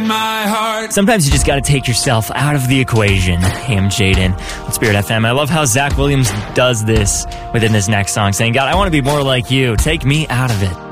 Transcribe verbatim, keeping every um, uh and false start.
my heart. Sometimes you just got to take yourself out of the equation. Hey, I'm Jaden on Spirit F M. I love how Zach Williams does this within this next song, saying, God, I want to be more like you. Take me out of it.